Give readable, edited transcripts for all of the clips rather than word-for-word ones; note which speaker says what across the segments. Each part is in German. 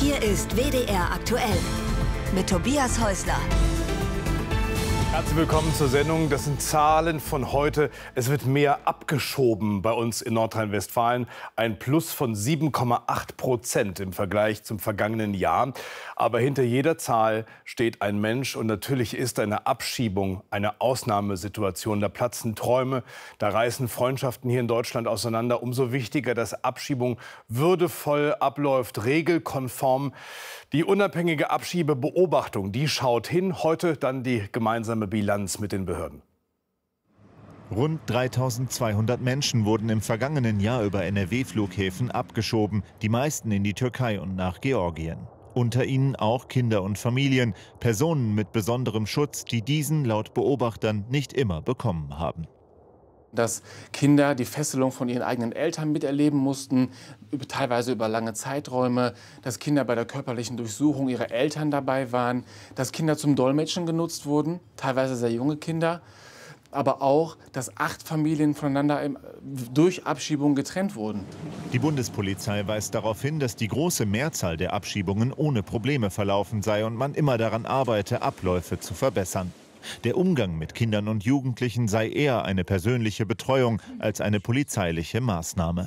Speaker 1: Hier ist WDR aktuell mit Tobias Häusler.
Speaker 2: Herzlich willkommen zur Sendung. Das sind Zahlen von heute. Es wird mehr abgeschoben bei uns in Nordrhein-Westfalen. Ein Plus von 7,8% im Vergleich zum vergangenen Jahr. Aber hinter jeder Zahl steht ein Mensch. Und natürlich ist eine Abschiebung eine Ausnahmesituation. Da platzen Träume, da reißen Freundschaften hier in Deutschland auseinander. Umso wichtiger, dass Abschiebung würdevoll abläuft, regelkonform. Die unabhängige Abschiebebeobachtung, die schaut hin. Heute dann die gemeinsame Bilanz mit den Behörden.
Speaker 3: Rund 3.200 Menschen wurden im vergangenen Jahr über NRW-Flughäfen abgeschoben, die meisten in die Türkei und nach Georgien. Unter ihnen auch Kinder und Familien, Personen mit besonderem Schutz, die diesen laut Beobachtern nicht immer bekommen haben.
Speaker 4: Dass Kinder die Fesselung von ihren eigenen Eltern miterleben mussten, teilweise über lange Zeiträume, dass Kinder bei der körperlichen Durchsuchung ihrer Eltern dabei waren, dass Kinder zum Dolmetschen genutzt wurden, teilweise sehr junge Kinder, aber auch, dass 8 Familien voneinander durch Abschiebung getrennt wurden.
Speaker 3: Die Bundespolizei weist darauf hin, dass die große Mehrzahl der Abschiebungen ohne Probleme verlaufen sei und man immer daran arbeite, Abläufe zu verbessern. Der Umgang mit Kindern und Jugendlichen sei eher eine persönliche Betreuung als eine polizeiliche Maßnahme.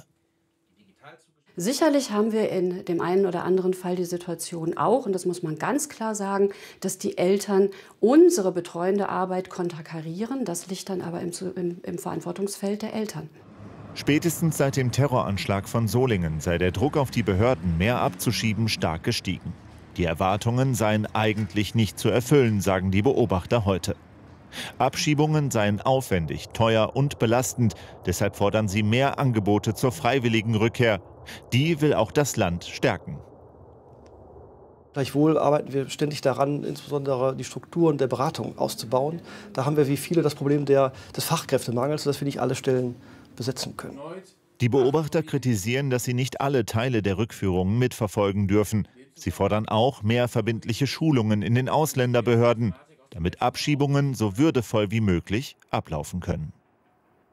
Speaker 5: Sicherlich haben wir in dem einen oder anderen Fall die Situation auch, und das muss man ganz klar sagen, dass die Eltern unsere betreuende Arbeit konterkarieren. Das liegt dann aber im Verantwortungsfeld der Eltern.
Speaker 3: Spätestens seit dem Terroranschlag von Solingen sei der Druck auf die Behörden, mehr abzuschieben, stark gestiegen. Die Erwartungen seien eigentlich nicht zu erfüllen, sagen die Beobachter heute. Abschiebungen seien aufwendig, teuer und belastend. Deshalb fordern sie mehr Angebote zur freiwilligen Rückkehr. Die will auch das Land stärken.
Speaker 6: Gleichwohl arbeiten wir ständig daran, insbesondere die Strukturen der Beratung auszubauen. Da haben wir wie viele das Problem des Fachkräftemangels, sodass wir nicht alle Stellen besetzen können.
Speaker 3: Die Beobachter kritisieren, dass sie nicht alle Teile der Rückführungen mitverfolgen dürfen. Sie fordern auch mehr verbindliche Schulungen in den Ausländerbehörden, damit Abschiebungen so würdevoll wie möglich ablaufen können.